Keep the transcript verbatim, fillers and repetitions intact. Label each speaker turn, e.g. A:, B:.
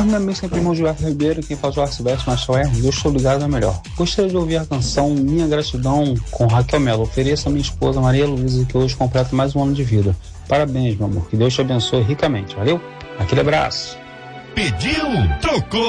A: Salve, meu amigo, sempre irmão Gilberto Ribeiro, quem faz o Arciverso, mas só é, eu estou ligado é melhor. Gostaria de ouvir a canção Minha Gratidão com Raquel Melo. Ofereço a minha esposa Maria Luísa, que hoje completa mais um ano de vida. Parabéns, meu amor, que Deus te abençoe ricamente, valeu? Aquele abraço.
B: Pediu, trocou.